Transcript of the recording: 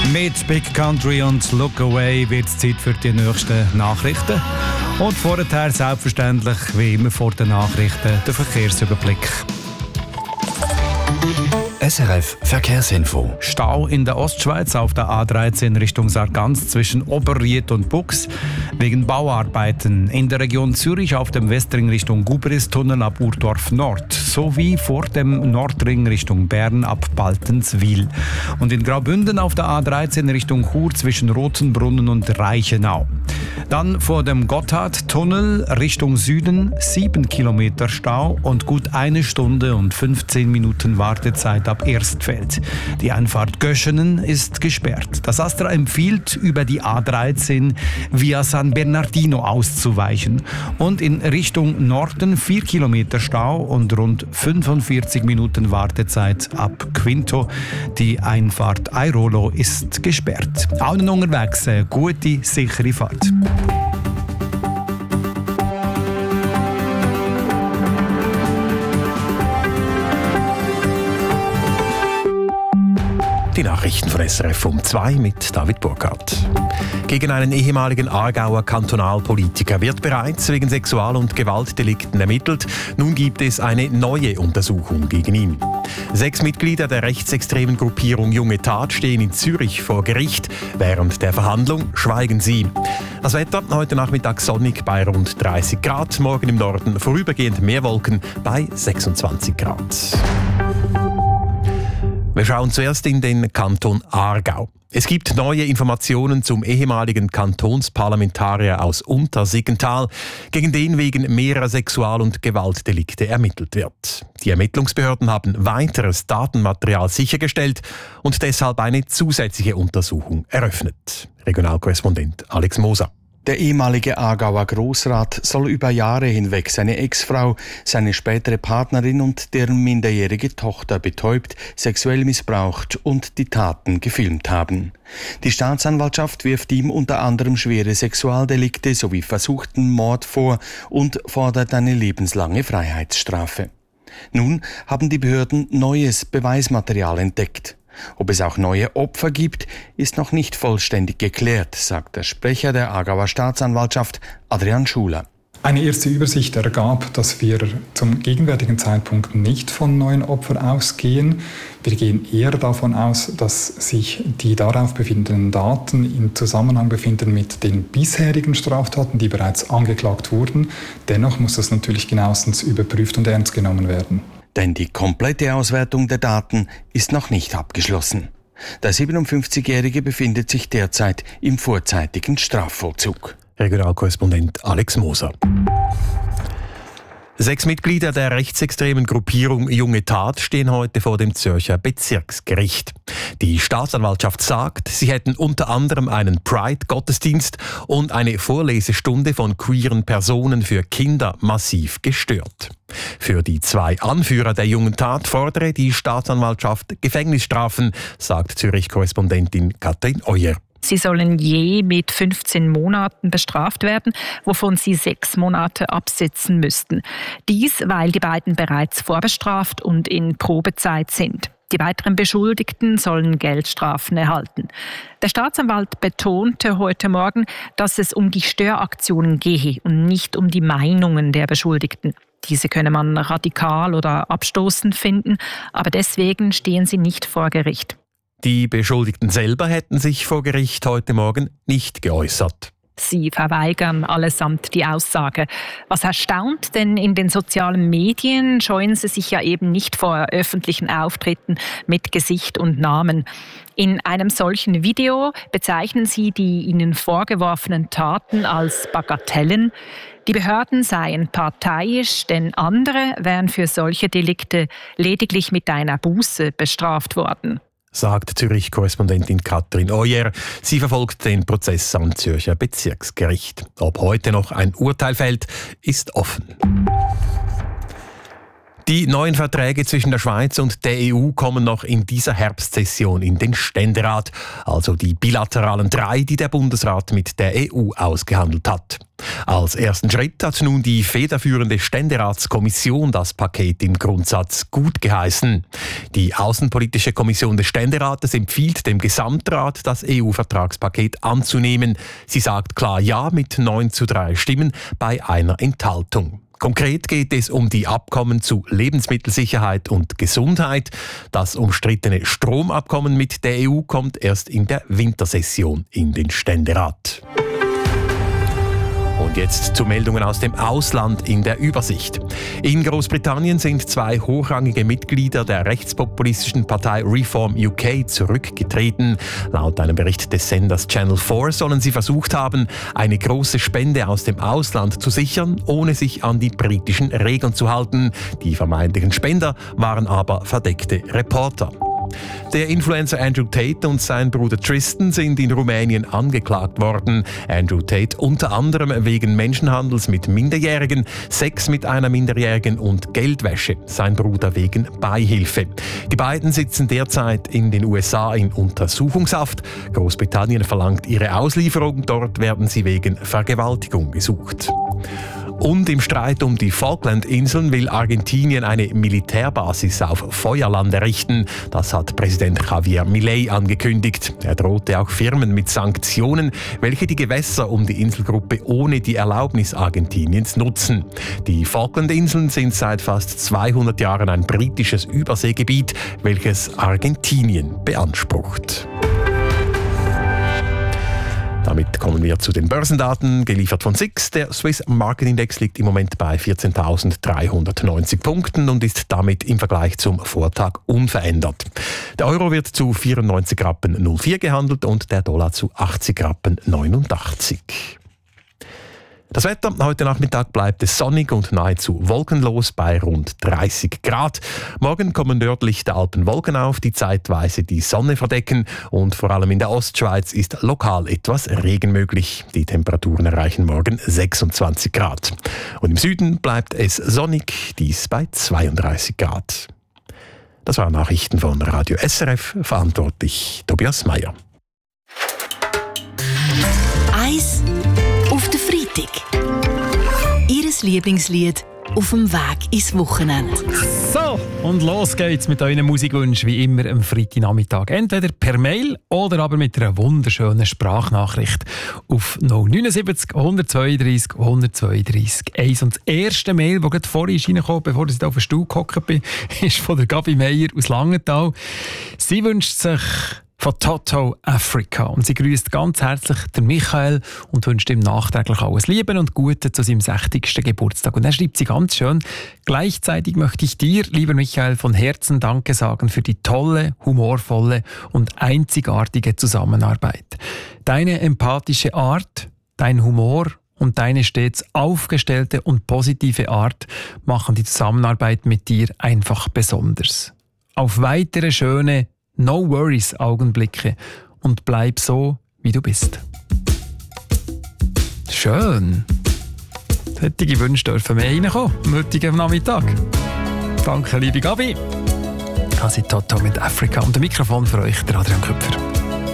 Mit Big Country und Look Away wird es Zeit für die nächsten Nachrichten. Und vorher selbstverständlich, wie immer vor den Nachrichten, der Verkehrsüberblick. SRF Verkehrsinfo. Stau in der Ostschweiz auf der A13 Richtung Sargans zwischen Oberried und Bux wegen Bauarbeiten. In der Region Zürich auf dem Westring Richtung Gubristunnel ab Urdorf Nord sowie vor dem Nordring Richtung Bern ab Baltenswil. Und in Graubünden auf der A13 Richtung Chur zwischen Rotenbrunnen und Reichenau. Dann vor dem Gotthardtunnel Richtung Süden 7 Kilometer Stau und gut 1 Stunde und 15 Minuten Wartezeit ab Erstfeld. Die Einfahrt Göschenen ist gesperrt. Das Astra empfiehlt, über die A13 via San Bernardino auszuweichen. Und in Richtung Norden 4 Kilometer Stau und rund 45 Minuten Wartezeit ab Quinto. Die Einfahrt Airolo ist gesperrt. Allen unterwegs gute, sichere Fahrt. Die Nachrichten von SRF um 2 mit David Burkhardt. Gegen einen ehemaligen Aargauer Kantonalpolitiker wird bereits wegen Sexual- und Gewaltdelikten ermittelt. Nun gibt es eine neue Untersuchung gegen ihn. 6 Mitglieder der rechtsextremen Gruppierung Junge Tat stehen in Zürich vor Gericht. Während der Verhandlung schweigen sie. Das Wetter heute Nachmittag sonnig bei rund 30 Grad, morgen im Norden vorübergehend mehr Wolken bei 26 Grad. Wir schauen zuerst in den Kanton Aargau. Es gibt neue Informationen zum ehemaligen Kantonsparlamentarier aus Untersiggenthal, gegen den wegen mehrerer Sexual- und Gewaltdelikte ermittelt wird. Die Ermittlungsbehörden haben weiteres Datenmaterial sichergestellt und deshalb eine zusätzliche Untersuchung eröffnet. Regionalkorrespondent Alex Moser. Der ehemalige Aargauer Grossrat soll über Jahre hinweg seine Ex-Frau, seine spätere Partnerin und deren minderjährige Tochter betäubt, sexuell missbraucht und die Taten gefilmt haben. Die Staatsanwaltschaft wirft ihm unter anderem schwere Sexualdelikte sowie versuchten Mord vor und fordert eine lebenslange Freiheitsstrafe. Nun haben die Behörden neues Beweismaterial entdeckt. Ob es auch neue Opfer gibt, ist noch nicht vollständig geklärt, sagt der Sprecher der Aargauer Staatsanwaltschaft Adrian Schuler. Eine erste Übersicht ergab, dass wir zum gegenwärtigen Zeitpunkt nicht von neuen Opfern ausgehen. Wir gehen eher davon aus, dass sich die darauf befindenden Daten in Zusammenhang befinden mit den bisherigen Straftaten, die bereits angeklagt wurden. Dennoch muss das natürlich genauestens überprüft und ernst genommen werden. Denn die komplette Auswertung der Daten ist noch nicht abgeschlossen. Der 57-Jährige befindet sich derzeit im vorzeitigen Strafvollzug. Regionalkorrespondent Alex Moser. 6 Mitglieder der rechtsextremen Gruppierung Junge Tat stehen heute vor dem Zürcher Bezirksgericht. Die Staatsanwaltschaft sagt, sie hätten unter anderem einen Pride-Gottesdienst und eine Vorlesestunde von queeren Personen für Kinder massiv gestört. Für die 2 Anführer der Jungen Tat fordere die Staatsanwaltschaft Gefängnisstrafen, sagt Zürich-Korrespondentin Katrin Euer. Sie sollen je mit 15 Monaten bestraft werden, wovon sie 6 Monate absitzen müssten. Dies, weil die beiden bereits vorbestraft und in Probezeit sind. Die weiteren Beschuldigten sollen Geldstrafen erhalten. Der Staatsanwalt betonte heute Morgen, dass es um die Störaktionen gehe und nicht um die Meinungen der Beschuldigten. Diese könne man radikal oder abstoßend finden, aber deswegen stehen sie nicht vor Gericht. Die Beschuldigten selber hätten sich vor Gericht heute Morgen nicht geäußert. Sie verweigern allesamt die Aussage. Was erstaunt, denn in den sozialen Medien scheuen sie sich ja eben nicht vor öffentlichen Auftritten mit Gesicht und Namen. In einem solchen Video bezeichnen sie die ihnen vorgeworfenen Taten als Bagatellen. Die Behörden seien parteiisch, denn andere wären für solche Delikte lediglich mit einer Buße bestraft worden, sagt Zürich-Korrespondentin Katrin Euer. Sie verfolgt den Prozess am Zürcher Bezirksgericht. Ob heute noch ein Urteil fällt, ist offen. Die neuen Verträge zwischen der Schweiz und der EU kommen noch in dieser Herbstsession in den Ständerat, also die bilateralen 3, die der Bundesrat mit der EU ausgehandelt hat. Als ersten Schritt hat nun die federführende Ständeratskommission das Paket im Grundsatz gut geheißen. Die Außenpolitische Kommission des Ständerates empfiehlt dem Gesamtrat, das EU-Vertragspaket anzunehmen. Sie sagt klar Ja mit 9:3 Stimmen bei einer Enthaltung. Konkret geht es um die Abkommen zu Lebensmittelsicherheit und Gesundheit. Das umstrittene Stromabkommen mit der EU kommt erst in der Wintersession in den Ständerat. Und jetzt zu Meldungen aus dem Ausland in der Übersicht. In Großbritannien sind 2 hochrangige Mitglieder der rechtspopulistischen Partei Reform UK zurückgetreten. Laut einem Bericht des Senders Channel 4 sollen sie versucht haben, eine große Spende aus dem Ausland zu sichern, ohne sich an die britischen Regeln zu halten. Die vermeintlichen Spender waren aber verdeckte Reporter. Der Influencer Andrew Tate und sein Bruder Tristan sind in Rumänien angeklagt worden. Andrew Tate unter anderem wegen Menschenhandels mit Minderjährigen, Sex mit einer Minderjährigen und Geldwäsche. Sein Bruder wegen Beihilfe. Die beiden sitzen derzeit in den USA in Untersuchungshaft. Großbritannien verlangt ihre Auslieferung. Dort werden sie wegen Vergewaltigung gesucht. Und im Streit um die Falklandinseln will Argentinien eine Militärbasis auf Feuerland errichten. Das hat Präsident Javier Milei angekündigt. Er drohte auch Firmen mit Sanktionen, welche die Gewässer um die Inselgruppe ohne die Erlaubnis Argentiniens nutzen. Die Falklandinseln sind seit fast 200 Jahren ein britisches Überseegebiet, welches Argentinien beansprucht. Damit kommen wir zu den Börsendaten, geliefert von SIX. Der Swiss Market Index liegt im Moment bei 14.390 Punkten und ist damit im Vergleich zum Vortag unverändert. Der Euro wird zu 94,04 Rappen gehandelt und der Dollar zu 80,89 Rappen. Das Wetter heute Nachmittag bleibt es sonnig und nahezu wolkenlos bei rund 30 Grad. Morgen kommen nördlich der Alpen Wolken auf, die zeitweise die Sonne verdecken und vor allem in der Ostschweiz ist lokal etwas Regen möglich. Die Temperaturen erreichen morgen 26 Grad. Und im Süden bleibt es sonnig, dies bei 32 Grad. Das waren Nachrichten von Radio SRF, verantwortlich Tobias Meyer. Eis auf den Freitag. Ihres Lieblingslied auf dem Weg ins Wochenende. So, und los geht's mit euren Musikwünschen wie immer am Freitagnachmittag. Entweder per Mail oder aber mit einer wunderschönen Sprachnachricht auf 079 132 132 1. Und das erste Mail, das gerade vorhin reingekommen, bevor ich auf den Stuhl gehockt bin, ist von der Gabi Meier aus Langenthal. Sie wünscht sich von Toto Africa. Und sie grüßt ganz herzlich den Michael und wünscht ihm nachträglich alles Liebe und Gute zu seinem 60. Geburtstag. Und dann schreibt sie ganz schön: Gleichzeitig möchte ich dir, lieber Michael, von Herzen Danke sagen für die tolle, humorvolle und einzigartige Zusammenarbeit. Deine empathische Art, dein Humor und deine stets aufgestellte und positive Art machen die Zusammenarbeit mit dir einfach besonders. Auf weitere schöne No-Worries-Augenblicke und bleib so, wie du bist. Schön. Solche Wünsche dürfen mehr reinkommen am heutigen Nachmittag. Danke, liebe Gabi. Das ist Toto mit Afrika. Und das Mikrofon für euch, der Adrian Köpfer.